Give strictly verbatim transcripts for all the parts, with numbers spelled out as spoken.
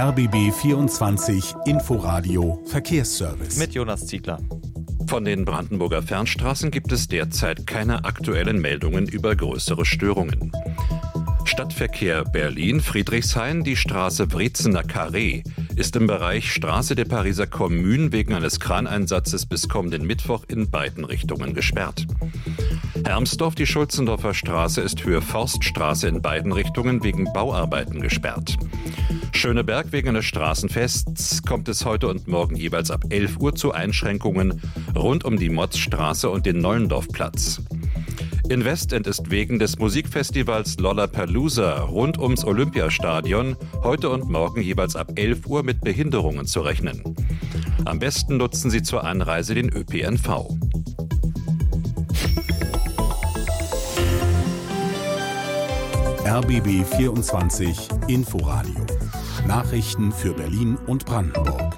R B B vierundzwanzig Inforadio Verkehrsservice. Mit Jonas Ziegler. Von den Brandenburger Fernstraßen gibt es derzeit keine aktuellen Meldungen über größere Störungen. Stadtverkehr Berlin-Friedrichshain, die Straße Brezener Carré, ist im Bereich Straße der Pariser Kommune wegen eines Kraneinsatzes bis kommenden Mittwoch in beiden Richtungen gesperrt. Hermsdorf, die Schulzendorfer Straße, ist Höhe Forststraße in beiden Richtungen wegen Bauarbeiten gesperrt. Schöneberg, wegen eines Straßenfests kommt es heute und morgen jeweils ab elf Uhr zu Einschränkungen rund um die Motzstraße und den Nollendorfplatz. In Westend ist wegen des Musikfestivals Lollapalooza rund ums Olympiastadion heute und morgen jeweils ab elf Uhr mit Behinderungen zu rechnen. Am besten nutzen Sie zur Anreise den Ö P N V. R B B vierundzwanzig Inforadio. Nachrichten für Berlin und Brandenburg.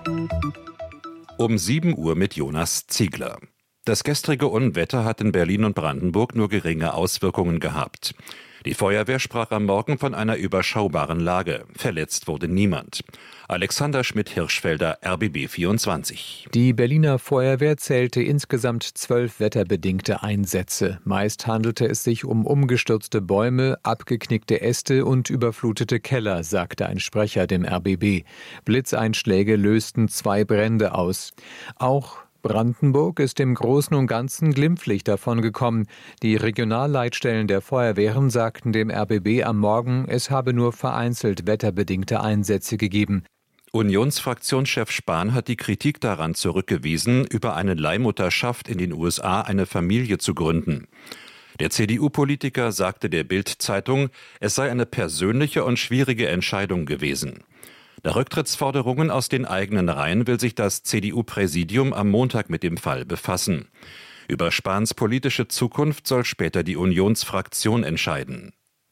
Um sieben Uhr mit Jonas Ziegler. Das gestrige Unwetter hat in Berlin und Brandenburg nur geringe Auswirkungen gehabt. Die Feuerwehr sprach am Morgen von einer überschaubaren Lage. Verletzt wurde niemand. Alexander Schmidt-Hirschfelder, R B B vierundzwanzig. Die Berliner Feuerwehr zählte insgesamt zwölf wetterbedingte Einsätze. Meist handelte es sich um umgestürzte Bäume, abgeknickte Äste und überflutete Keller, sagte ein Sprecher dem R B B. Blitzeinschläge lösten zwei Brände aus. Auch Brandenburg ist im Großen und Ganzen glimpflich davon gekommen. Die Regionalleitstellen der Feuerwehren sagten dem R B B am Morgen, es habe nur vereinzelt wetterbedingte Einsätze gegeben. Unionsfraktionschef Spahn hat die Kritik daran zurückgewiesen, über eine Leihmutterschaft in den U S A eine Familie zu gründen. Der C D U-Politiker sagte der Bild-Zeitung, es sei eine persönliche und schwierige Entscheidung gewesen. Nach Rücktrittsforderungen aus den eigenen Reihen will sich das C D U-Präsidium am Montag mit dem Fall befassen. Über Spahns politische Zukunft soll später die Unionsfraktion entscheiden.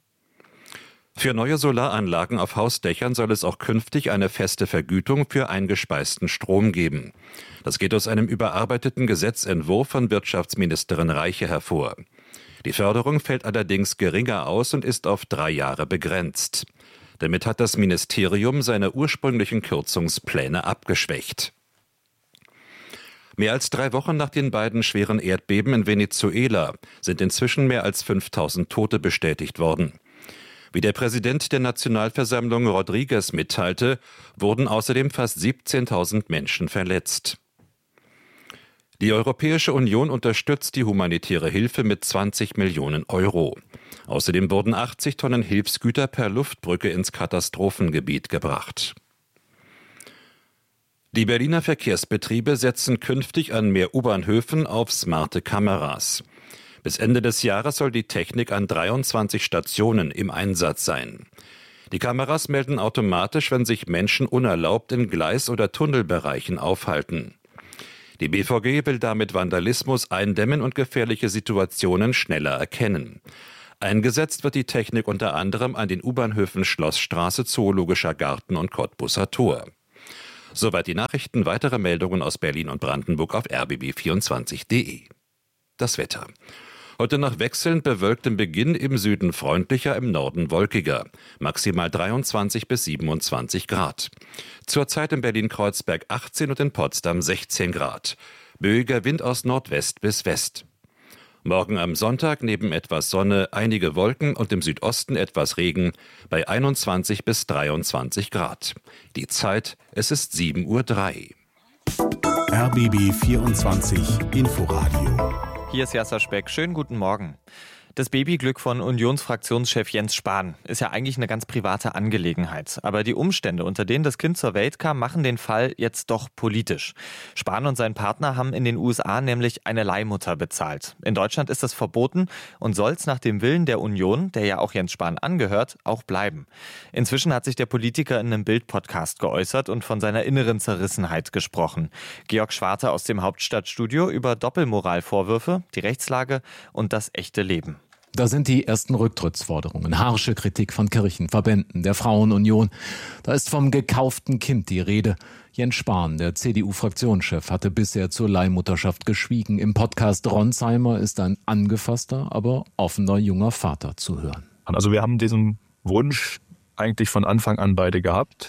Für neue Solaranlagen auf Hausdächern soll es auch künftig eine feste Vergütung für eingespeisten Strom geben. Das geht aus einem überarbeiteten Gesetzentwurf von Wirtschaftsministerin Reiche hervor. Die Förderung fällt allerdings geringer aus und ist auf drei Jahre begrenzt. Damit hat das Ministerium seine ursprünglichen Kürzungspläne abgeschwächt. Mehr als drei Wochen nach den beiden schweren Erdbeben in Venezuela sind inzwischen mehr als fünftausend Tote bestätigt worden. Wie der Präsident der Nationalversammlung Rodriguez mitteilte, wurden außerdem fast siebzehntausend Menschen verletzt. Die Europäische Union unterstützt die humanitäre Hilfe mit zwanzig Millionen Euro. Außerdem wurden achtzig Tonnen Hilfsgüter per Luftbrücke ins Katastrophengebiet gebracht. Die Berliner Verkehrsbetriebe setzen künftig an mehr U-Bahnhöfen auf smarte Kameras. Bis Ende des Jahres soll die Technik an dreiundzwanzig Stationen im Einsatz sein. Die Kameras melden automatisch, wenn sich Menschen unerlaubt in Gleis- oder Tunnelbereichen aufhalten. Die B V G will damit Vandalismus eindämmen und gefährliche Situationen schneller erkennen. Eingesetzt wird die Technik unter anderem an den U-Bahnhöfen Schlossstraße, Zoologischer Garten und Cottbuser Tor. Soweit die Nachrichten. Weitere Meldungen aus Berlin und Brandenburg auf r b b vierundzwanzig punkt d e. Das Wetter. Heute noch wechselnd bewölkt im Beginn, im Süden freundlicher, im Norden wolkiger. Maximal dreiundzwanzig bis siebenundzwanzig Grad. Zurzeit in Berlin-Kreuzberg achtzehn und in Potsdam sechzehn Grad. Böiger Wind aus Nordwest bis West. Morgen am Sonntag neben etwas Sonne einige Wolken und im Südosten etwas Regen bei einundzwanzig bis dreiundzwanzig Grad. Die Zeit, es ist sieben Uhr drei. R B B vierundzwanzig Inforadio. Hier ist Jasser Speck. Schönen guten Morgen. Das Babyglück von Unionsfraktionschef Jens Spahn ist ja eigentlich eine ganz private Angelegenheit. Aber die Umstände, unter denen das Kind zur Welt kam, machen den Fall jetzt doch politisch. Spahn und sein Partner haben in den U S A nämlich eine Leihmutter bezahlt. In Deutschland ist das verboten und soll es nach dem Willen der Union, der ja auch Jens Spahn angehört, auch bleiben. Inzwischen hat sich der Politiker in einem Bild-Podcast geäußert und von seiner inneren Zerrissenheit gesprochen. Georg Schwarte aus dem Hauptstadtstudio über Doppelmoralvorwürfe, die Rechtslage und das echte Leben. Da sind die ersten Rücktrittsforderungen, harsche Kritik von Kirchen, Verbänden, der Frauenunion. Da ist vom gekauften Kind die Rede. Jens Spahn, der C D U-Fraktionschef, hatte bisher zur Leihmutterschaft geschwiegen. Im Podcast Ronsheimer ist ein angefasster, aber offener junger Vater zu hören. Also wir haben diesen Wunsch eigentlich von Anfang an beide gehabt.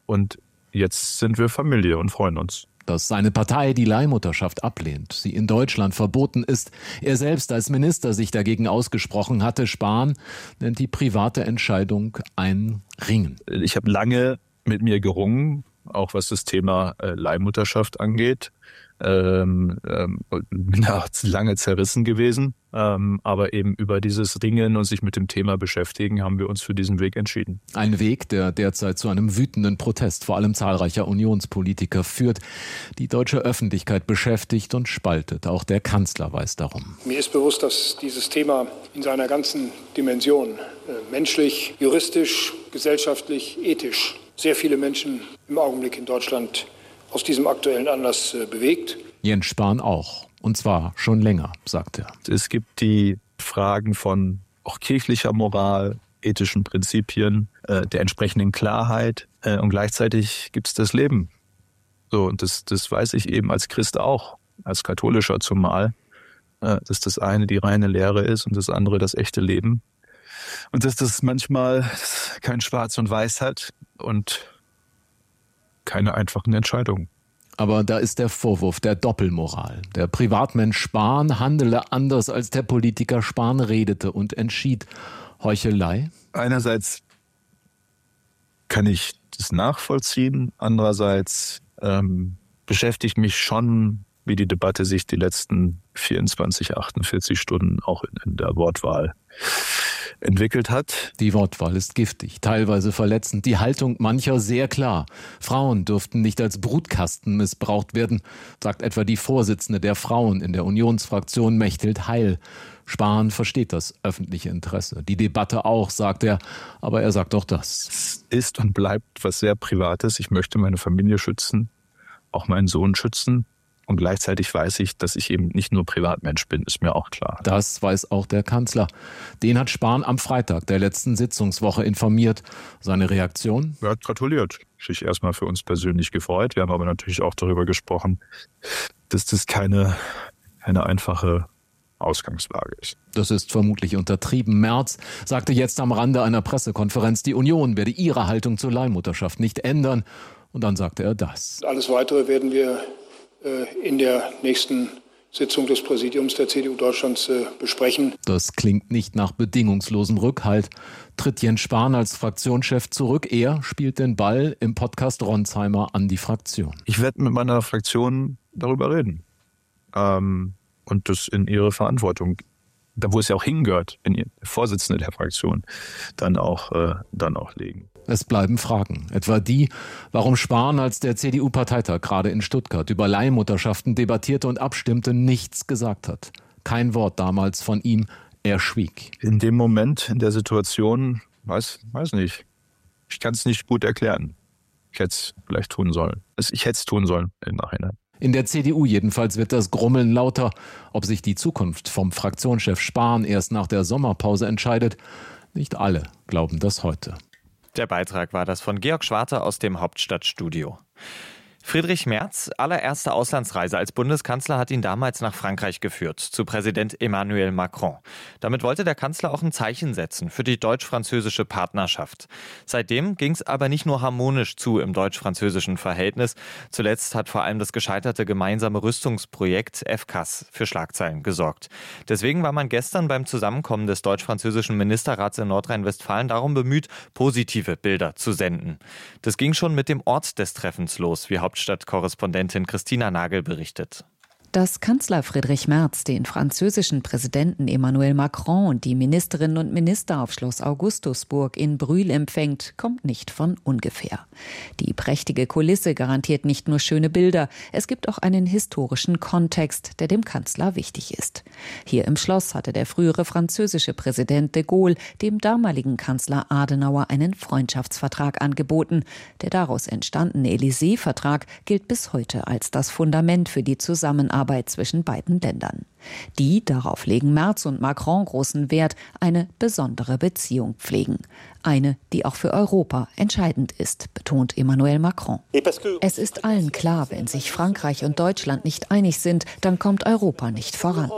und jetzt sind wir Familie und freuen uns. Dass seine Partei die Leihmutterschaft ablehnt, sie in Deutschland verboten ist, er selbst als Minister sich dagegen ausgesprochen hatte, Spahn nennt die private Entscheidung ein Ringen. Ich habe lange mit mir gerungen, auch was das Thema äh, Leihmutterschaft angeht. Ähm, ähm, bin da lange zerrissen gewesen, ähm, aber eben über dieses Ringen und sich mit dem Thema beschäftigen, haben wir uns für diesen Weg entschieden. Ein Weg, der derzeit zu einem wütenden Protest vor allem zahlreicher Unionspolitiker führt, die deutsche Öffentlichkeit beschäftigt und spaltet. Auch der Kanzler weiß darum. Mir ist bewusst, dass dieses Thema in seiner ganzen Dimension, äh, menschlich, juristisch, gesellschaftlich, ethisch, sehr viele Menschen im Augenblick in Deutschland aus diesem aktuellen Anlass äh, bewegt. Jens Spahn auch. Und zwar schon länger, sagt er. Es gibt die Fragen von auch kirchlicher Moral, ethischen Prinzipien, äh, der entsprechenden Klarheit äh, und gleichzeitig gibt es das Leben. So, und das, das weiß ich eben als Christ auch, als Katholischer zumal, äh, dass das eine die reine Lehre ist und das andere das echte Leben. Und dass das manchmal kein Schwarz und Weiß hat und keine einfachen Entscheidungen. Aber da ist der Vorwurf der Doppelmoral. Der Privatmensch Spahn handele anders, als der Politiker Spahn redete und entschied. Heuchelei? Einerseits kann ich das nachvollziehen, andererseits ähm, beschäftigt mich schon, wie die Debatte sich die letzten vierundzwanzig, achtundvierzig Stunden auch in, in der Wortwahl entwickelt hat. Die Wortwahl ist giftig, teilweise verletzend, die Haltung mancher sehr klar. Frauen dürften nicht als Brutkasten missbraucht werden, sagt etwa die Vorsitzende der Frauen in der Unionsfraktion Mechthild Heil. Spahn versteht das öffentliche Interesse. Die Debatte auch, sagt er, aber er sagt auch das. Es ist und bleibt was sehr Privates. Ich möchte meine Familie schützen, auch meinen Sohn schützen. Und gleichzeitig weiß ich, dass ich eben nicht nur Privatmensch bin, ist mir auch klar. Das weiß auch der Kanzler. Den hat Spahn am Freitag der letzten Sitzungswoche informiert. Seine Reaktion? Er hat gratuliert. Sich erstmal für uns persönlich gefreut. Wir haben aber natürlich auch darüber gesprochen, dass das keine, keine einfache Ausgangslage ist. Das ist vermutlich untertrieben. Merz sagte jetzt am Rande einer Pressekonferenz, die Union werde ihre Haltung zur Leihmutterschaft nicht ändern. Und dann sagte er das. Alles Weitere werden wir in der nächsten Sitzung des Präsidiums der C D U Deutschlands besprechen. Das klingt nicht nach bedingungslosem Rückhalt. Tritt Jens Spahn als Fraktionschef zurück? Er spielt den Ball im Podcast Ronsheimer an die Fraktion. Ich werde mit meiner Fraktion darüber reden. Ähm, und das in ihre Verantwortung, da wo es ja auch hingehört, in ihr Vorsitzende der Fraktion, dann auch, äh, dann auch legen. Es bleiben Fragen, etwa die, warum Spahn, als der C D U-Parteitag gerade in Stuttgart über Leihmutterschaften debattierte und abstimmte, nichts gesagt hat. Kein Wort damals von ihm, er schwieg. In dem Moment, in der Situation, weiß, weiß nicht, ich kann es nicht gut erklären. Ich hätte es vielleicht tun sollen. Ich hätte es tun sollen im Nachhinein. In der C D U jedenfalls wird das Grummeln lauter. Ob sich die Zukunft vom Fraktionschef Spahn erst nach der Sommerpause entscheidet, nicht alle glauben das heute. Der Beitrag war das von Georg Schwarte aus dem Hauptstadtstudio. Friedrich Merz, allererste Auslandsreise als Bundeskanzler, hat ihn damals nach Frankreich geführt, zu Präsident Emmanuel Macron. Damit wollte der Kanzler auch ein Zeichen setzen für die deutsch-französische Partnerschaft. Seitdem ging es aber nicht nur harmonisch zu im deutsch-französischen Verhältnis. Zuletzt hat vor allem das gescheiterte gemeinsame Rüstungsprojekt F C A S für Schlagzeilen gesorgt. Deswegen war man gestern beim Zusammenkommen des deutsch-französischen Ministerrats in Nordrhein-Westfalen darum bemüht, positive Bilder zu senden. Das ging schon mit dem Ort des Treffens los, wie Hauptstadtkorrespondentin Christina Nagel berichtet. Dass Kanzler Friedrich Merz den französischen Präsidenten Emmanuel Macron und die Ministerinnen und Minister auf Schloss Augustusburg in Brühl empfängt, kommt nicht von ungefähr. Die prächtige Kulisse garantiert nicht nur schöne Bilder, es gibt auch einen historischen Kontext, der dem Kanzler wichtig ist. Hier im Schloss hatte der frühere französische Präsident de Gaulle dem damaligen Kanzler Adenauer einen Freundschaftsvertrag angeboten. Der daraus entstandene Élysée-Vertrag gilt bis heute als das Fundament für die Zusammenarbeit zwischen beiden Ländern. Die, darauf legen Merz und Macron großen Wert, eine besondere Beziehung pflegen. Eine, die auch für Europa entscheidend ist, betont Emmanuel Macron. Es ist allen klar, wenn sich Frankreich und Deutschland nicht einig sind, dann kommt Europa nicht voran.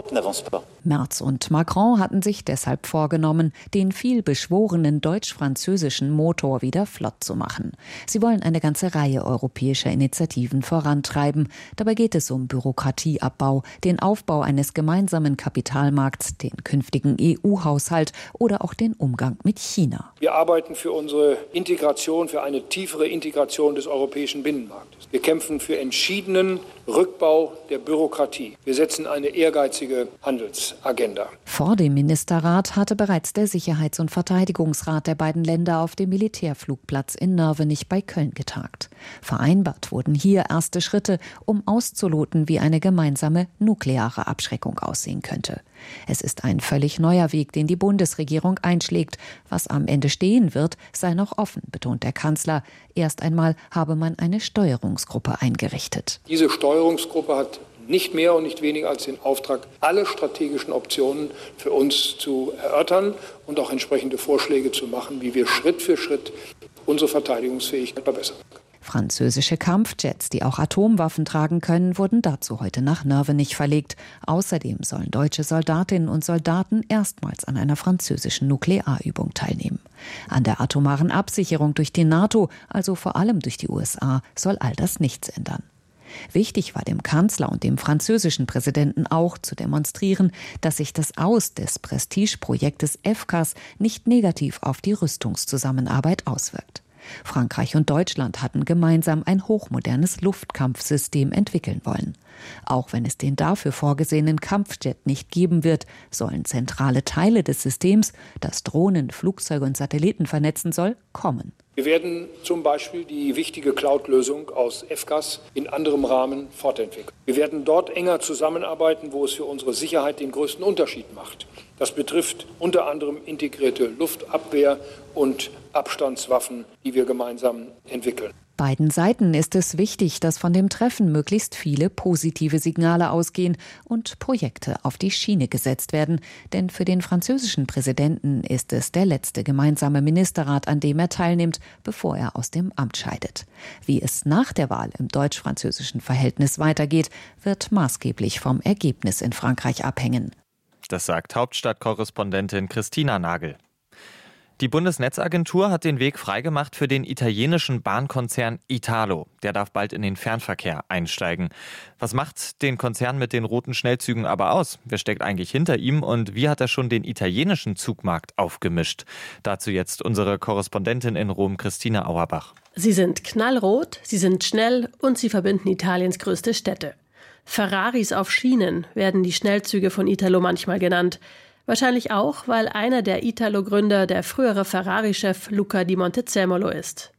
Merz und Macron hatten sich deshalb vorgenommen, den viel beschworenen deutsch-französischen Motor wieder flott zu machen. Sie wollen eine ganze Reihe europäischer Initiativen vorantreiben. Dabei geht es um Bürokratieabbau, den Aufbau eines gemeinsamen Kapitalmarkts, den künftigen E U-Haushalt oder auch den Umgang mit China. Wir arbeiten für unsere Integration, für eine tiefere Integration des europäischen Binnenmarktes. Wir kämpfen für entschiedenen Rückbau der Bürokratie. Wir setzen eine ehrgeizige Handelsagenda. Vor dem Ministerrat hatte bereits der Sicherheits- und Verteidigungsrat der beiden Länder auf dem Militärflugplatz in Nörvenich bei Köln getagt. Vereinbart wurden hier erste Schritte, um auszuloten, wie eine gemeinsame nukleare Abschreckung aussehen könnte. Es ist ein völlig neuer Weg, den die Bundesregierung einschlägt. Was am Ende stehen wird, sei noch offen, betont der Kanzler. Erst einmal habe man eine Steuerungsgruppe eingerichtet. Diese Steuerungsgruppe hat nicht mehr und nicht weniger als den Auftrag, alle strategischen Optionen für uns zu erörtern und auch entsprechende Vorschläge zu machen, wie wir Schritt für Schritt unsere Verteidigungsfähigkeit verbessern. Französische Kampfjets, die auch Atomwaffen tragen können, wurden dazu heute nach Nörvenich verlegt. Außerdem sollen deutsche Soldatinnen und Soldaten erstmals an einer französischen Nuklearübung teilnehmen. An der atomaren Absicherung durch die NATO, also vor allem durch die U S A, soll all das nichts ändern. Wichtig war dem Kanzler und dem französischen Präsidenten auch zu demonstrieren, dass sich das Aus des Prestigeprojektes F C A S nicht negativ auf die Rüstungszusammenarbeit auswirkt. Frankreich und Deutschland hatten gemeinsam ein hochmodernes Luftkampfsystem entwickeln wollen. Auch wenn es den dafür vorgesehenen Kampfjet nicht geben wird, sollen zentrale Teile des Systems, das Drohnen, Flugzeuge und Satelliten vernetzen soll, kommen. Wir werden zum Beispiel die wichtige Cloud-Lösung aus F C A S in anderem Rahmen fortentwickeln. Wir werden dort enger zusammenarbeiten, wo es für unsere Sicherheit den größten Unterschied macht. Das betrifft unter anderem integrierte Luftabwehr und Abstandswaffen, die wir gemeinsam entwickeln. Beiden Seiten ist es wichtig, dass von dem Treffen möglichst viele positive Signale ausgehen und Projekte auf die Schiene gesetzt werden. Denn für den französischen Präsidenten ist es der letzte gemeinsame Ministerrat, an dem er teilnimmt, bevor er aus dem Amt scheidet. Wie es nach der Wahl im deutsch-französischen Verhältnis weitergeht, wird maßgeblich vom Ergebnis in Frankreich abhängen. Das sagt Hauptstadtkorrespondentin Christina Nagel. Die Bundesnetzagentur hat den Weg freigemacht für den italienischen Bahnkonzern Italo. Der darf bald in den Fernverkehr einsteigen. Was macht den Konzern mit den roten Schnellzügen aber aus? Wer steckt eigentlich hinter ihm und wie hat er schon den italienischen Zugmarkt aufgemischt? Dazu jetzt unsere Korrespondentin in Rom, Christina Auerbach. Sie sind knallrot, sie sind schnell und sie verbinden Italiens größte Städte. Ferraris auf Schienen werden die Schnellzüge von Italo manchmal genannt. Wahrscheinlich auch, weil einer der Italo-Gründer der frühere Ferrari-Chef Luca di Montezemolo ist.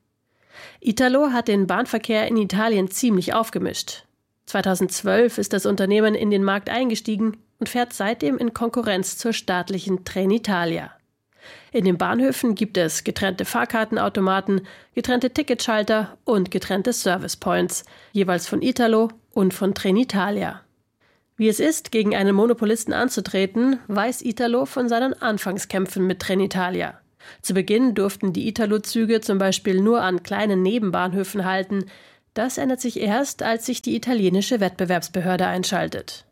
Italo hat den Bahnverkehr in Italien ziemlich aufgemischt. zweitausendzwölf ist das Unternehmen in den Markt eingestiegen und fährt seitdem in Konkurrenz zur staatlichen Trenitalia. In den Bahnhöfen gibt es getrennte Fahrkartenautomaten, getrennte Ticketschalter und getrennte Service-Points, jeweils von Italo und von Trenitalia. Wie es ist, gegen einen Monopolisten anzutreten, weiß Italo von seinen Anfangskämpfen mit Trenitalia. Zu Beginn durften die Italo-Züge zum Beispiel nur an kleinen Nebenbahnhöfen halten. Das ändert sich erst, als sich die italienische Wettbewerbsbehörde einschaltet.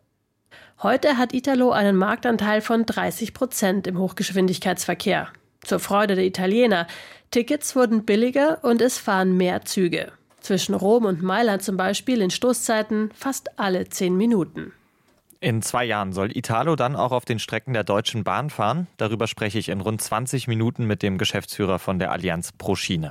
Heute hat Italo einen Marktanteil von dreißig Prozent im Hochgeschwindigkeitsverkehr. Zur Freude der Italiener. Tickets wurden billiger und es fahren mehr Züge. Zwischen Rom und Mailand zum Beispiel in Stoßzeiten fast alle zehn Minuten. In zwei Jahren soll Italo dann auch auf den Strecken der Deutschen Bahn fahren. Darüber spreche ich in rund zwanzig Minuten mit dem Geschäftsführer von der Allianz Pro Schiene.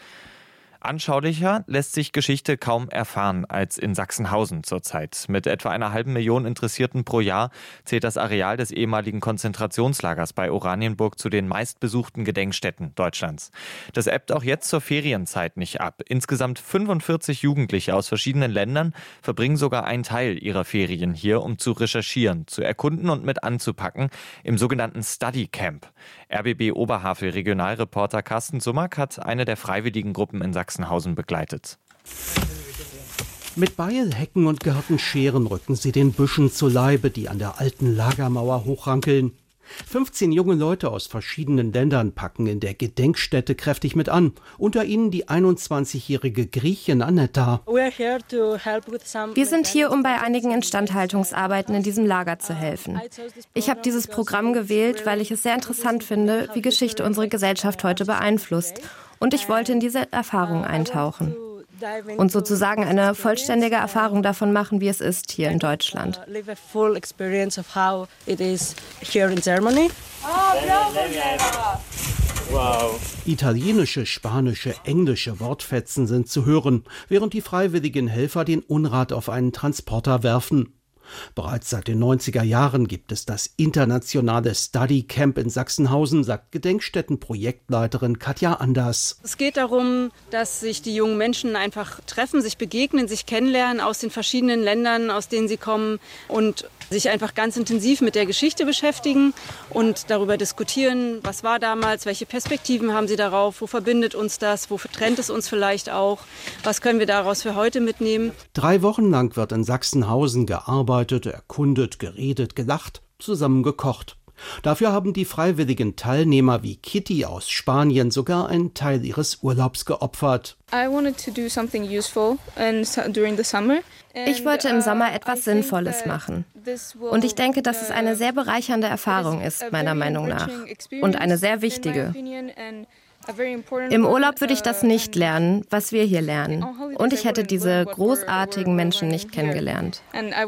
Anschaulicher lässt sich Geschichte kaum erfahren als in Sachsenhausen zurzeit. Mit etwa einer halben Million Interessierten pro Jahr zählt das Areal des ehemaligen Konzentrationslagers bei Oranienburg zu den meistbesuchten Gedenkstätten Deutschlands. Das ebbt auch jetzt zur Ferienzeit nicht ab. Insgesamt fünfundvierzig Jugendliche aus verschiedenen Ländern verbringen sogar einen Teil ihrer Ferien hier, um zu recherchieren, zu erkunden und mit anzupacken im sogenannten Study Camp. R B B Oberhavel-Regionalreporter Carsten Summack hat eine der freiwilligen Gruppen in Sachsenhausen begleitet. Mit Beil, Hecken und gehörten Scheren rücken sie den Büschen zu Leibe, die an der alten Lagermauer hochrankeln. fünfzehn junge Leute aus verschiedenen Ländern packen in der Gedenkstätte kräftig mit an. Unter ihnen die einundzwanzigjährige Griechin Aneta. Wir sind hier, um bei einigen Instandhaltungsarbeiten in diesem Lager zu helfen. Ich habe dieses Programm gewählt, weil ich es sehr interessant finde, wie Geschichte unsere Gesellschaft heute beeinflusst. Und ich wollte in diese Erfahrung eintauchen. Und sozusagen eine vollständige Erfahrung davon machen, wie es ist hier in Deutschland. Wow. Italienische, spanische, englische Wortfetzen sind zu hören, während die freiwilligen Helfer den Unrat auf einen Transporter werfen. Bereits seit den neunziger Jahren gibt es das internationale Study Camp in Sachsenhausen, sagt Gedenkstättenprojektleiterin Katja Anders. Es geht darum, dass sich die jungen Menschen einfach treffen, sich begegnen, sich kennenlernen aus den verschiedenen Ländern, aus denen sie kommen und sich einfach ganz intensiv mit der Geschichte beschäftigen und darüber diskutieren, was war damals, welche Perspektiven haben sie darauf, wo verbindet uns das, wo trennt es uns vielleicht auch, was können wir daraus für heute mitnehmen. Drei Wochen lang wird in Sachsenhausen gearbeitet, erkundet, geredet, gelacht, zusammen gekocht. Dafür haben die freiwilligen Teilnehmer wie Kitty aus Spanien sogar einen Teil ihres Urlaubs geopfert. Ich wollte im Sommer etwas Sinnvolles machen. Und ich denke, dass es eine sehr bereichernde Erfahrung ist, meiner Meinung nach. Und eine sehr wichtige. Im Urlaub würde ich das nicht lernen, was wir hier lernen. Und ich hätte diese großartigen Menschen nicht kennengelernt.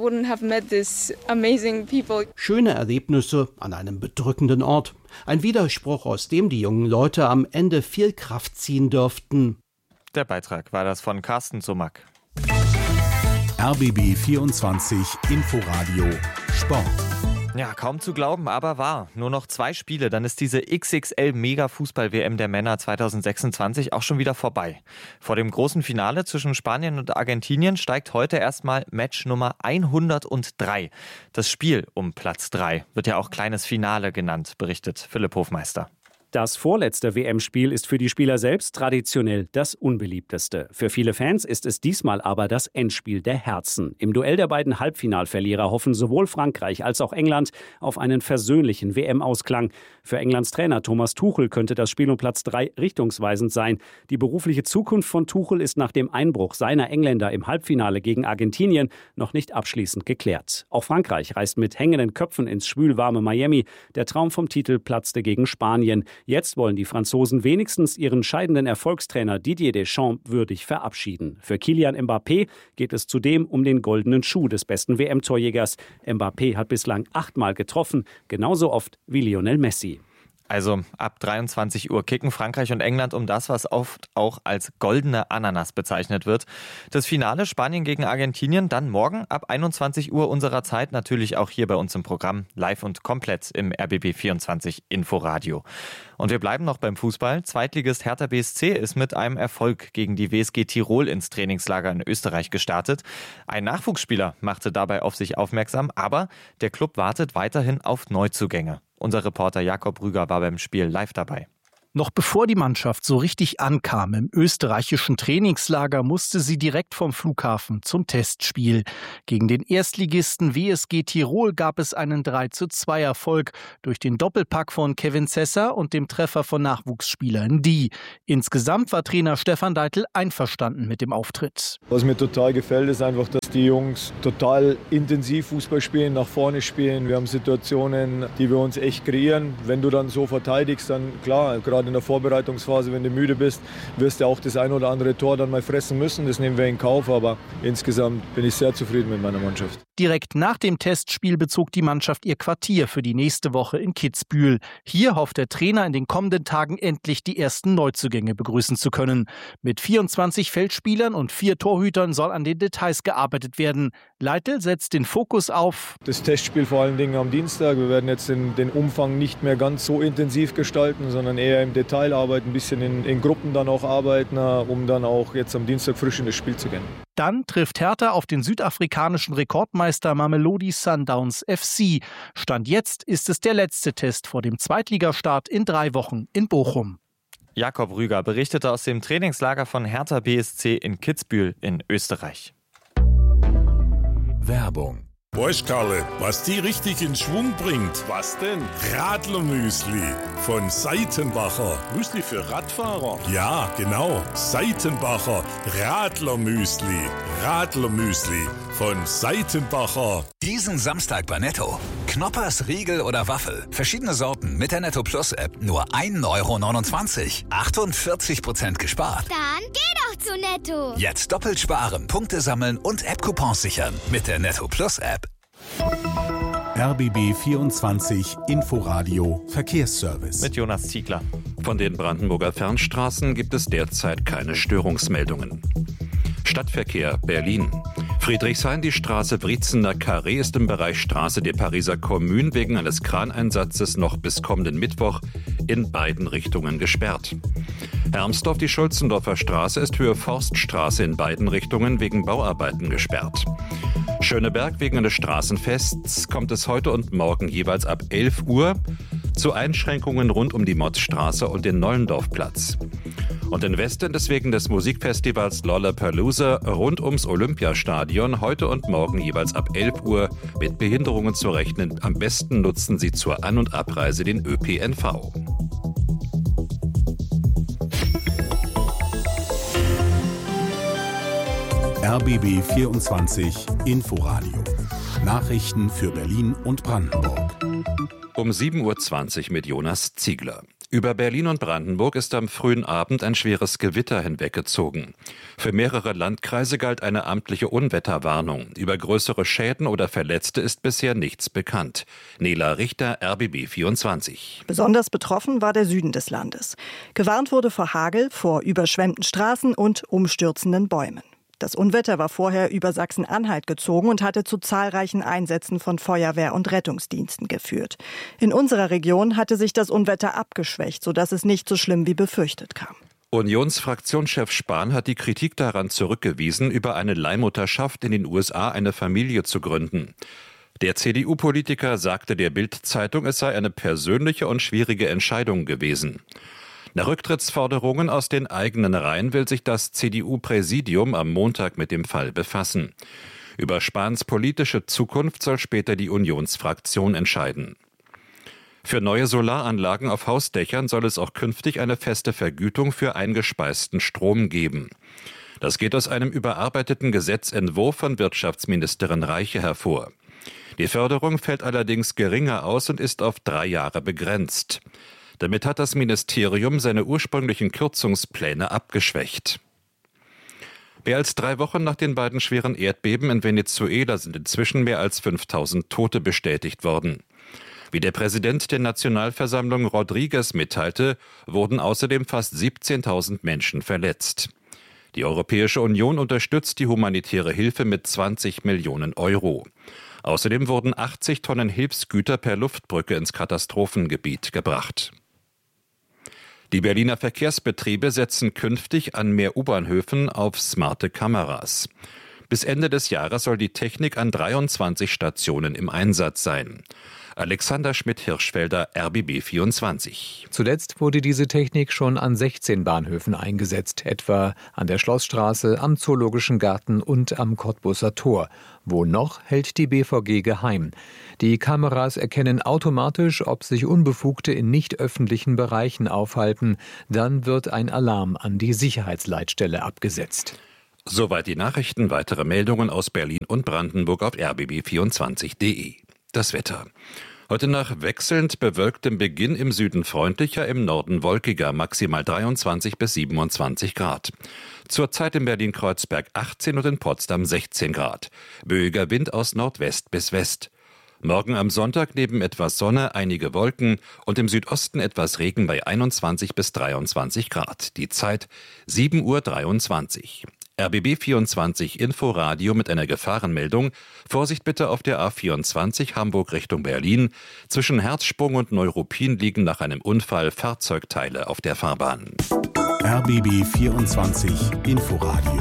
Schöne Erlebnisse an einem bedrückenden Ort. Ein Widerspruch, aus dem die jungen Leute am Ende viel Kraft ziehen dürften. Der Beitrag war das von Carsten Sumack. R B B vierundzwanzig Inforadio Sport. Ja, kaum zu glauben, aber wahr. Nur noch zwei Spiele, dann ist diese X X L-Mega-Fußball-W M der Männer zwanzig sechsundzwanzig auch schon wieder vorbei. Vor dem großen Finale zwischen Spanien und Argentinien steigt heute erstmal Match Nummer hundertdrei. Das Spiel um Platz drei wird ja auch kleines Finale genannt, berichtet Philipp Hofmeister. Das vorletzte W M-Spiel ist für die Spieler selbst traditionell das unbeliebteste. Für viele Fans ist es diesmal aber das Endspiel der Herzen. Im Duell der beiden Halbfinalverlierer hoffen sowohl Frankreich als auch England auf einen versöhnlichen W M-Ausklang. Für Englands Trainer Thomas Tuchel könnte das Spiel um Platz drei richtungsweisend sein. Die berufliche Zukunft von Tuchel ist nach dem Einbruch seiner Engländer im Halbfinale gegen Argentinien noch nicht abschließend geklärt. Auch Frankreich reist mit hängenden Köpfen ins schwülwarme Miami. Der Traum vom Titel platzte gegen Spanien. Jetzt wollen die Franzosen wenigstens ihren scheidenden Erfolgstrainer Didier Deschamps würdig verabschieden. Für Kylian Mbappé geht es zudem um den goldenen Schuh des besten W M-Torjägers. Mbappé hat bislang achtmal getroffen, genauso oft wie Lionel Messi. Also ab dreiundzwanzig Uhr kicken Frankreich und England um das, was oft auch als goldene Ananas bezeichnet wird. Das Finale Spanien gegen Argentinien dann morgen ab einundzwanzig Uhr unserer Zeit, natürlich auch hier bei uns im Programm, live und komplett im R B B vierundzwanzig Inforadio. Und wir bleiben noch beim Fußball. Zweitligist Hertha B S C ist mit einem Erfolg gegen die W S G Tirol ins Trainingslager in Österreich gestartet. Ein Nachwuchsspieler machte dabei auf sich aufmerksam, aber der Club wartet weiterhin auf Neuzugänge. Unser Reporter Jakob Rüger war beim Spiel live dabei. Noch bevor die Mannschaft so richtig ankam im österreichischen Trainingslager, musste sie direkt vom Flughafen zum Testspiel. Gegen den Erstligisten W S G Tirol gab es einen drei zu zwei Erfolg durch den Doppelpack von Kevin Sessa und dem Treffer von Nachwuchsspieler Ndie. Insgesamt war Trainer Stefan Deitel einverstanden mit dem Auftritt. Was mir total gefällt, ist einfach, dass die Jungs total intensiv Fußball spielen, nach vorne spielen. Wir haben Situationen, die wir uns echt kreieren. Wenn du dann so verteidigst, dann klar, gerade in der Vorbereitungsphase, wenn du müde bist, wirst du auch das ein oder andere Tor dann mal fressen müssen. Das nehmen wir in Kauf, aber insgesamt bin ich sehr zufrieden mit meiner Mannschaft. Direkt nach dem Testspiel bezog die Mannschaft ihr Quartier für die nächste Woche in Kitzbühel. Hier hofft der Trainer in den kommenden Tagen endlich die ersten Neuzugänge begrüßen zu können. Mit vierundzwanzig Feldspielern und vier Torhütern soll an den Details gearbeitet werden. Leitl setzt den Fokus auf das Testspiel vor allen Dingen am Dienstag. Wir werden jetzt den, den Umfang nicht mehr ganz so intensiv gestalten, sondern eher im Detail arbeiten, ein bisschen in, in Gruppen dann auch arbeiten, um dann auch jetzt am Dienstag frisch in das Spiel zu gehen. Dann trifft Hertha auf den südafrikanischen Rekordmeister Mamelodi Sundowns F C. Stand jetzt ist es der letzte Test vor dem Zweitligastart in drei Wochen in Bochum. Jakob Rüger berichtete aus dem Trainingslager von Hertha B S C in Kitzbühel in Österreich. Werbung. Weißt Karle, was die richtig in Schwung bringt? Was denn? Radlermüsli von Seitenbacher. Müsli für Radfahrer? Ja, genau. Seitenbacher Radlermüsli. Radlermüsli von Seitenbacher. Diesen Samstag bei Netto. Knoppers, Riegel oder Waffel. Verschiedene Sorten mit der Netto Plus App. Nur ein Euro neunundzwanzig. achtundvierzig Prozent gespart. Dann geh doch zu Netto. Jetzt doppelt sparen, Punkte sammeln und App-Coupons sichern mit der Netto Plus App. R B B vierundzwanzig Inforadio Verkehrsservice. Mit Jonas Ziegler. Von den Brandenburger Fernstraßen gibt es derzeit keine Störungsmeldungen. Stadtverkehr Berlin. Friedrichshain, die Straße Briezener Carré ist im Bereich Straße der Pariser Kommune wegen eines Kraneinsatzes noch bis kommenden Mittwoch in beiden Richtungen gesperrt. Hermsdorf, die Schulzendorfer Straße ist Höhe Forststraße in beiden Richtungen wegen Bauarbeiten gesperrt. Schöneberg, wegen eines Straßenfests kommt es heute und morgen jeweils ab elf Uhr zu Einschränkungen rund um die Motzstraße und den Nollendorfplatz. Und in Westend ist wegen des Musikfestivals Lollapalooza rund ums Olympiastadion heute und morgen jeweils ab elf Uhr mit Behinderungen zu rechnen. Am besten nutzen Sie zur An- und Abreise den Ö P N V. R B B vierundzwanzig Inforadio. Nachrichten für Berlin und Brandenburg. Um sieben Uhr zwanzig mit Jonas Ziegler. Über Berlin und Brandenburg ist am frühen Abend ein schweres Gewitter hinweggezogen. Für mehrere Landkreise galt eine amtliche Unwetterwarnung. Über größere Schäden oder Verletzte ist bisher nichts bekannt. Nela Richter, R B B vierundzwanzig. Besonders betroffen war der Süden des Landes. Gewarnt wurde vor Hagel, vor überschwemmten Straßen und umstürzenden Bäumen. Das Unwetter war vorher über Sachsen-Anhalt gezogen und hatte zu zahlreichen Einsätzen von Feuerwehr und Rettungsdiensten geführt. In unserer Region hatte sich das Unwetter abgeschwächt, sodass es nicht so schlimm wie befürchtet kam. Unionsfraktionschef Spahn hat die Kritik daran zurückgewiesen, über eine Leihmutterschaft in den U S A eine Familie zu gründen. Der C D U-Politiker sagte der Bild-Zeitung, es sei eine persönliche und schwierige Entscheidung gewesen. Nach Rücktrittsforderungen aus den eigenen Reihen will sich das C D U-Präsidium am Montag mit dem Fall befassen. Über Spahns politische Zukunft soll später die Unionsfraktion entscheiden. Für neue Solaranlagen auf Hausdächern soll es auch künftig eine feste Vergütung für eingespeisten Strom geben. Das geht aus einem überarbeiteten Gesetzentwurf von Wirtschaftsministerin Reiche hervor. Die Förderung fällt allerdings geringer aus und ist auf drei Jahre begrenzt. Damit hat das Ministerium seine ursprünglichen Kürzungspläne abgeschwächt. Mehr als drei Wochen nach den beiden schweren Erdbeben in Venezuela sind inzwischen mehr als fünftausend Tote bestätigt worden. Wie der Präsident der Nationalversammlung Rodriguez mitteilte, wurden außerdem fast siebzehntausend Menschen verletzt. Die Europäische Union unterstützt die humanitäre Hilfe mit zwanzig Millionen Euro. Außerdem wurden achtzig Tonnen Hilfsgüter per Luftbrücke ins Katastrophengebiet gebracht. Die Berliner Verkehrsbetriebe setzen künftig an mehr U-Bahnhöfen auf smarte Kameras. Bis Ende des Jahres soll die Technik an dreiundzwanzig Stationen im Einsatz sein. Alexander Schmidt-Hirschfelder, R B B vierundzwanzig. Zuletzt wurde diese Technik schon an sechzehn Bahnhöfen eingesetzt, etwa an der Schlossstraße, am Zoologischen Garten und am Cottbuser Tor. Wo noch, hält die B V G geheim. Die Kameras erkennen automatisch, ob sich Unbefugte in nicht öffentlichen Bereichen aufhalten. Dann wird ein Alarm an die Sicherheitsleitstelle abgesetzt. Soweit die Nachrichten. Weitere Meldungen aus Berlin und Brandenburg auf r b b vierundzwanzig punkt d e. Das Wetter. Heute nach wechselnd bewölktem Beginn im Süden freundlicher, im Norden wolkiger, maximal dreiundzwanzig bis siebenundzwanzig Grad. Zurzeit in Berlin-Kreuzberg achtzehn und in Potsdam sechzehn Grad. Böiger Wind aus Nordwest bis West. Morgen am Sonntag neben etwas Sonne einige Wolken und im Südosten etwas Regen bei einundzwanzig bis dreiundzwanzig Grad. Die Zeit sieben Uhr dreiundzwanzig. R B B vierundzwanzig Inforadio mit einer Gefahrenmeldung. Vorsicht bitte auf der A vierundzwanzig Hamburg Richtung Berlin. Zwischen Herzsprung und Neuruppin liegen nach einem Unfall Fahrzeugteile auf der Fahrbahn. R B B vierundzwanzig Inforadio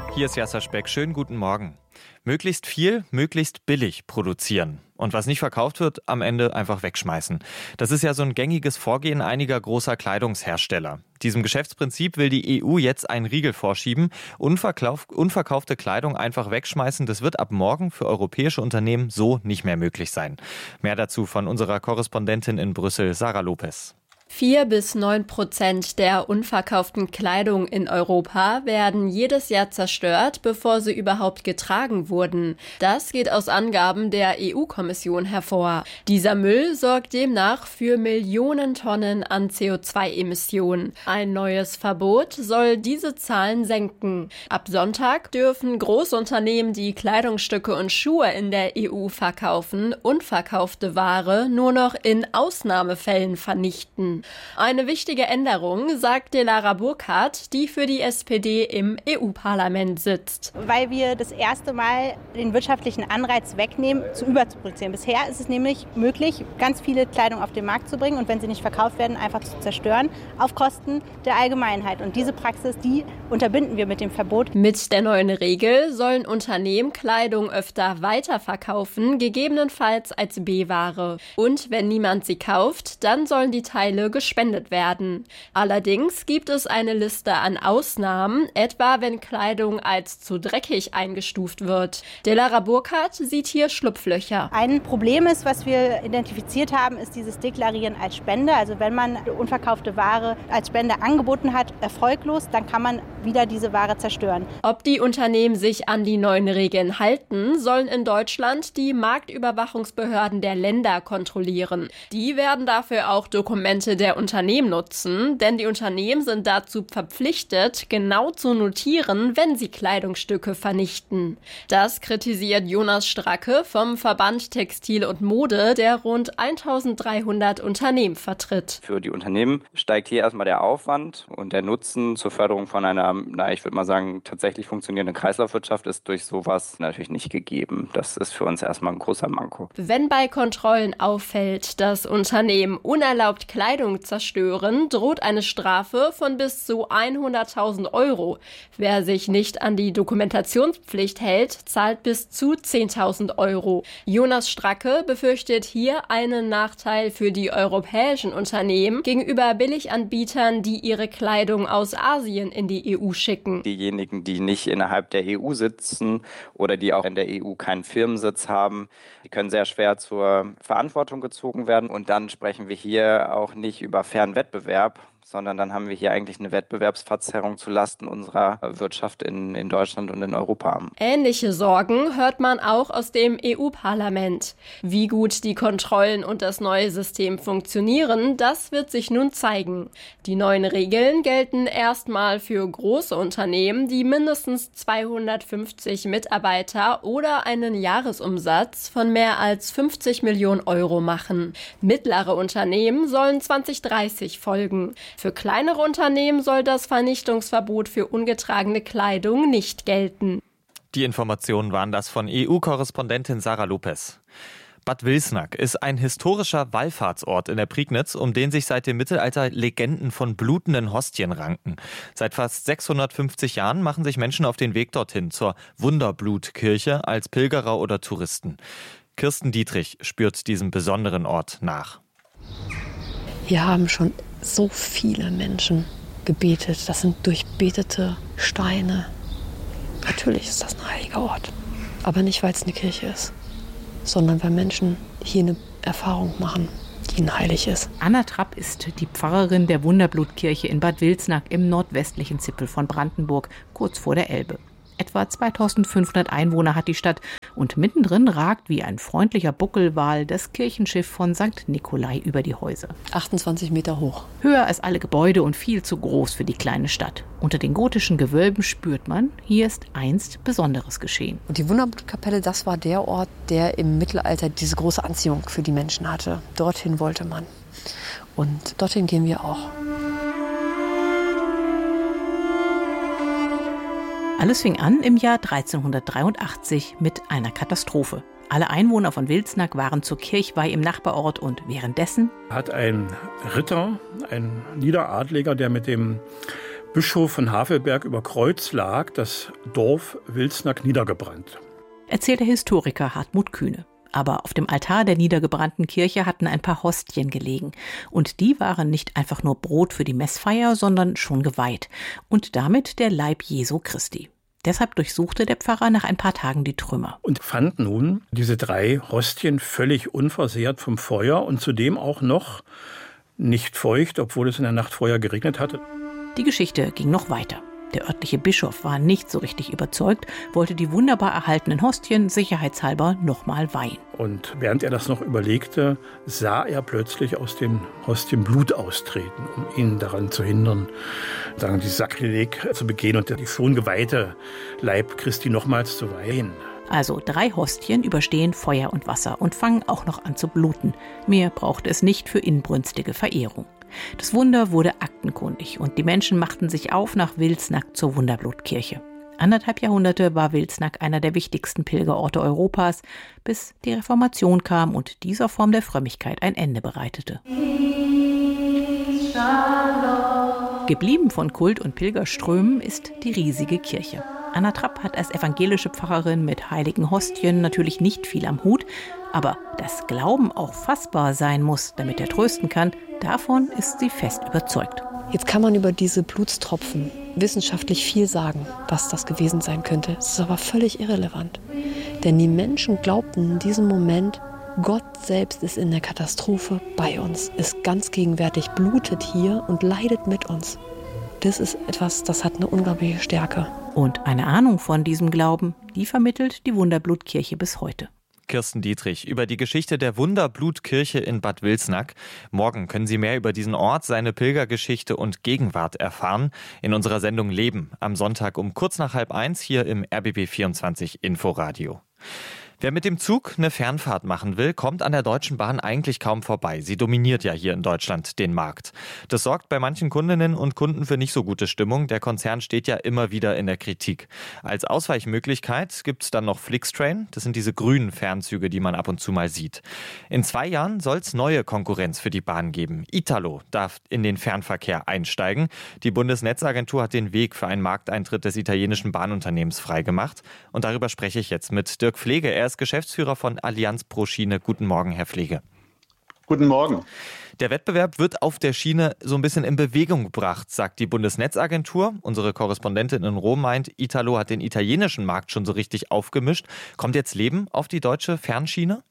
Hier ist Jasser Speck. Schönen guten Morgen. Möglichst viel, möglichst billig produzieren. Und was nicht verkauft wird, am Ende einfach wegschmeißen. Das ist ja so ein gängiges Vorgehen einiger großer Kleidungshersteller. Diesem Geschäftsprinzip will die E U jetzt einen Riegel vorschieben. Unverkauf, unverkaufte Kleidung einfach wegschmeißen, das wird ab morgen für europäische Unternehmen so nicht mehr möglich sein. Mehr dazu von unserer Korrespondentin in Brüssel, Sarah Lopez. Vier bis neun Prozent der unverkauften Kleidung in Europa werden jedes Jahr zerstört, bevor sie überhaupt getragen wurden. Das geht aus Angaben der E U-Kommission hervor. Dieser Müll sorgt demnach für Millionen Tonnen an C O zwei Emissionen. Ein neues Verbot soll diese Zahlen senken. Ab Sonntag dürfen Großunternehmen, die Kleidungsstücke und Schuhe in der E U verkaufen, unverkaufte Ware nur noch in Ausnahmefällen vernichten. Eine wichtige Änderung, sagte Lara Burkhardt, die für die S P D im E U-Parlament sitzt. Weil wir das erste Mal den wirtschaftlichen Anreiz wegnehmen, zu überzuproduzieren. Bisher ist es nämlich möglich, ganz viele Kleidung auf den Markt zu bringen und wenn sie nicht verkauft werden, einfach zu zerstören, auf Kosten der Allgemeinheit. Und diese Praxis, die unterbinden wir mit dem Verbot. Mit der neuen Regel sollen Unternehmen Kleidung öfter weiterverkaufen, gegebenenfalls als B-Ware. Und wenn niemand sie kauft, dann sollen die Teile gespendet werden. Allerdings gibt es eine Liste an Ausnahmen, etwa wenn Kleidung als zu dreckig eingestuft wird. Delara Burkhardt sieht hier Schlupflöcher. Ein Problem ist, was wir identifiziert haben, ist dieses Deklarieren als Spende. Also wenn man unverkaufte Ware als Spende angeboten hat, erfolglos, dann kann man wieder diese Ware zerstören. Ob die Unternehmen sich an die neuen Regeln halten, sollen in Deutschland die Marktüberwachungsbehörden der Länder kontrollieren. Die werden dafür auch Dokumente der Unternehmen nutzen, denn die Unternehmen sind dazu verpflichtet, genau zu notieren, wenn sie Kleidungsstücke vernichten. Das kritisiert Jonas Stracke vom Verband Textil und Mode, der rund eintausenddreihundert Unternehmen vertritt. Für die Unternehmen steigt hier erstmal der Aufwand und der Nutzen zur Förderung von einer, na, ich würde mal sagen, tatsächlich funktionierenden Kreislaufwirtschaft ist durch sowas natürlich nicht gegeben. Das ist für uns erstmal ein großer Manko. Wenn bei Kontrollen auffällt, dass Unternehmen unerlaubt Kleidung zerstören, droht eine Strafe von bis zu hunderttausend Euro. Wer sich nicht an die Dokumentationspflicht hält, zahlt bis zu zehntausend Euro. Jonas Stracke befürchtet hier einen Nachteil für die europäischen Unternehmen gegenüber Billiganbietern, die ihre Kleidung aus Asien in die E U schicken. Diejenigen, die nicht innerhalb der E U sitzen oder die auch in der E U keinen Firmensitz haben, die können sehr schwer zur Verantwortung gezogen werden. Und dann sprechen wir hier auch nicht über fairen Wettbewerb, sondern dann haben wir hier eigentlich eine Wettbewerbsverzerrung zulasten unserer Wirtschaft in, in Deutschland und in Europa. Ähnliche Sorgen hört man auch aus dem E U-Parlament. Wie gut die Kontrollen und das neue System funktionieren, das wird sich nun zeigen. Die neuen Regeln gelten erstmal für große Unternehmen, die mindestens zweihundertfünfzig Mitarbeiter oder einen Jahresumsatz von mehr als fünfzig Millionen Euro machen. Mittlere Unternehmen sollen zwanzig dreißig folgen. Für kleinere Unternehmen soll das Vernichtungsverbot für ungetragene Kleidung nicht gelten. Die Informationen waren das von E U-Korrespondentin Sarah Lopez. Bad Wilsnack ist ein historischer Wallfahrtsort in der Prignitz, um den sich seit dem Mittelalter Legenden von blutenden Hostien ranken. Seit fast sechshundertfünfzig Jahren machen sich Menschen auf den Weg dorthin zur Wunderblutkirche als Pilgerer oder Touristen. Kirsten Dietrich spürt diesem besonderen Ort nach. Wir haben schon so viele Menschen gebetet. Das sind durchbetete Steine. Natürlich ist das ein heiliger Ort. Aber nicht, weil es eine Kirche ist, sondern weil Menschen hier eine Erfahrung machen, die ihnen heilig ist. Anna Trapp ist die Pfarrerin der Wunderblutkirche in Bad Wilsnack im nordwestlichen Zipfel von Brandenburg, kurz vor der Elbe. Etwa zweitausendfünfhundert Einwohner hat die Stadt und mittendrin ragt wie ein freundlicher Buckelwal das Kirchenschiff von Sankt Nikolai über die Häuser. achtundzwanzig Meter hoch. Höher als alle Gebäude und viel zu groß für die kleine Stadt. Unter den gotischen Gewölben spürt man, hier ist einst Besonderes geschehen. Und die Wunderblutkapelle, das war der Ort, der im Mittelalter diese große Anziehung für die Menschen hatte. Dorthin wollte man. Und dorthin gehen wir auch. Alles fing an im Jahr dreizehnhundertdreiundachtzig mit einer Katastrophe. Alle Einwohner von Wilsnack waren zur Kirchweih im Nachbarort und währenddessen hat ein Ritter, ein Niederadliger, der mit dem Bischof von Havelberg über Kreuz lag das Dorf Wilsnack niedergebrannt. Erzählt der Historiker Hartmut Kühne. Aber auf dem Altar der niedergebrannten Kirche hatten ein paar Hostien gelegen. Und die waren nicht einfach nur Brot für die Messfeier, sondern schon geweiht. Und damit der Leib Jesu Christi. Deshalb durchsuchte der Pfarrer nach ein paar Tagen die Trümmer. Und fand nun diese drei Hostien völlig unversehrt vom Feuer und zudem auch noch nicht feucht, obwohl es in der Nacht vorher geregnet hatte. Die Geschichte ging noch weiter. Der örtliche Bischof war nicht so richtig überzeugt, wollte die wunderbar erhaltenen Hostien sicherheitshalber nochmal weihen. Und während er das noch überlegte, sah er plötzlich aus den Hostien Blut austreten, um ihn daran zu hindern, sagen, die Sakrileg zu begehen und die schon geweihte Leib Christi nochmals zu weihen. Also drei Hostien überstehen Feuer und Wasser und fangen auch noch an zu bluten. Mehr braucht es nicht für inbrünstige Verehrung. Das Wunder wurde aktenkundig und die Menschen machten sich auf nach Wilsnack zur Wunderblutkirche. Anderthalb Jahrhunderte war Wilsnack einer der wichtigsten Pilgerorte Europas, bis die Reformation kam und dieser Form der Frömmigkeit ein Ende bereitete. Geblieben von Kult- und Pilgerströmen ist die riesige Kirche. Anna Trapp hat als evangelische Pfarrerin mit heiligen Hostien natürlich nicht viel am Hut, aber dass Glauben auch fassbar sein muss, damit er trösten kann, davon ist sie fest überzeugt. Jetzt kann man über diese Blutstropfen wissenschaftlich viel sagen, was das gewesen sein könnte. Es ist aber völlig irrelevant. Denn die Menschen glaubten in diesem Moment, Gott selbst ist in der Katastrophe bei uns, ist ganz gegenwärtig, blutet hier und leidet mit uns. Das ist etwas, das hat eine unglaubliche Stärke. Und eine Ahnung von diesem Glauben, die vermittelt die Wunderblutkirche bis heute. Kirsten Dietrich über die Geschichte der Wunderblutkirche in Bad Wilsnack. Morgen können Sie mehr über diesen Ort, seine Pilgergeschichte und Gegenwart erfahren in unserer Sendung Leben am Sonntag um kurz nach halb eins hier im R B B vierundzwanzig Inforadio. Wer mit dem Zug eine Fernfahrt machen will, kommt an der Deutschen Bahn eigentlich kaum vorbei. Sie dominiert ja hier in Deutschland den Markt. Das sorgt bei manchen Kundinnen und Kunden für nicht so gute Stimmung. Der Konzern steht ja immer wieder in der Kritik. Als Ausweichmöglichkeit gibt es dann noch Flixtrain. Das sind diese grünen Fernzüge, die man ab und zu mal sieht. In zwei Jahren soll es neue Konkurrenz für die Bahn geben. Italo darf in den Fernverkehr einsteigen. Die Bundesnetzagentur hat den Weg für einen Markteintritt des italienischen Bahnunternehmens freigemacht. Und darüber spreche ich jetzt mit Dirk Pflege. Er ist Geschäftsführer von Allianz pro Schiene. Guten Morgen, Herr Pflege. Guten Morgen. Der Wettbewerb wird auf der Schiene so ein bisschen in Bewegung gebracht, sagt die Bundesnetzagentur. Unsere Korrespondentin in Rom meint, Italo hat den italienischen Markt schon so richtig aufgemischt. Kommt jetzt Leben auf die deutsche Fernschiene?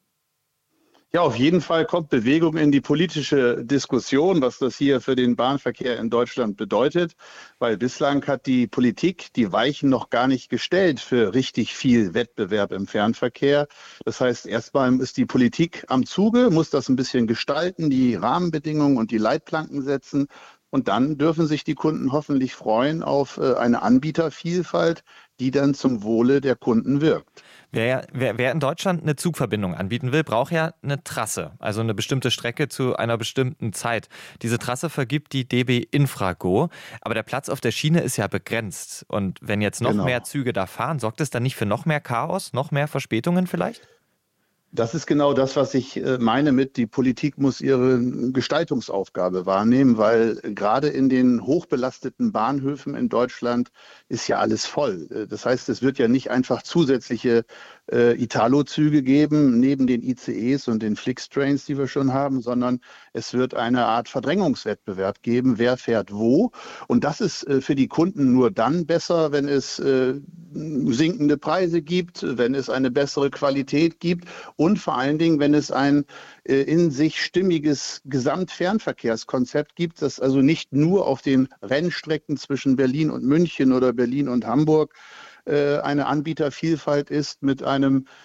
Ja, auf jeden Fall kommt Bewegung in die politische Diskussion, was das hier für den Bahnverkehr in Deutschland bedeutet, weil bislang hat die Politik die Weichen noch gar nicht gestellt für richtig viel Wettbewerb im Fernverkehr. Das heißt, erstmal ist die Politik am Zuge, muss das ein bisschen gestalten, die Rahmenbedingungen und die Leitplanken setzen. Und dann dürfen sich die Kunden hoffentlich freuen auf eine Anbietervielfalt, die dann zum Wohle der Kunden wirkt. Wer, wer, wer in Deutschland eine Zugverbindung anbieten will, braucht ja eine Trasse, also eine bestimmte Strecke zu einer bestimmten Zeit. Diese Trasse vergibt die D B Infrago, aber der Platz auf der Schiene ist ja begrenzt. Und wenn jetzt noch genau. mehr Züge da fahren, sorgt es dann nicht für noch mehr Chaos, noch mehr Verspätungen vielleicht? Das ist genau das, was ich meine mit, die Politik muss ihre Gestaltungsaufgabe wahrnehmen, weil gerade in den hochbelasteten Bahnhöfen in Deutschland ist ja alles voll. Das heißt, es wird ja nicht einfach zusätzliche äh, Italo-Züge geben, neben den I C Es und den Flixtrains, die wir schon haben, sondern es wird eine Art Verdrängungswettbewerb geben, wer fährt wo. Und das ist äh, für die Kunden nur dann besser, wenn es äh, sinkende Preise gibt, wenn es eine bessere Qualität gibt und vor allen Dingen, wenn es ein äh, in sich stimmiges Gesamtfernverkehrskonzept gibt, das also nicht nur auf den Rennstrecken zwischen Berlin und München oder Berlin und Hamburg äh, eine Anbietervielfalt ist mit einem